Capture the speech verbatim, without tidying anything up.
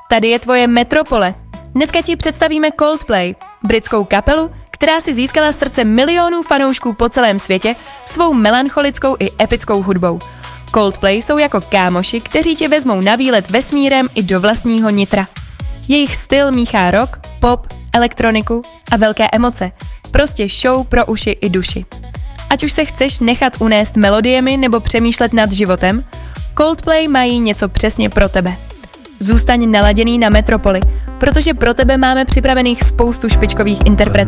Tady je tvoje metropole. Dneska ti představíme Coldplay, britskou kapelu, která si získala srdce milionů fanoušků po celém světě svou melancholickou i epickou hudbou. Coldplay jsou jako kámoši, kteří tě vezmou na výlet vesmírem i do vlastního nitra. Jejich styl míchá rock, pop, elektroniku a velké emoce. Prostě show pro uši i duši. Ať už se chceš nechat unést melodiemi nebo přemýšlet nad životem, Coldplay mají něco přesně pro tebe. Zůstaň naladěný na Metropoli, protože pro tebe máme připravených spoustu špičkových interpretů.